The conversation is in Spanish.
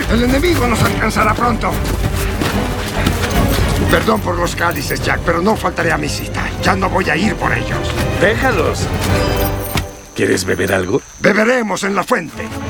El enemigo nos alcanzará pronto. Perdón por los cálices, Jack, pero no faltaré a mi cita. Ya no voy a ir por ellos. Déjalos. ¿Quieres beber algo? Beberemos en la fuente.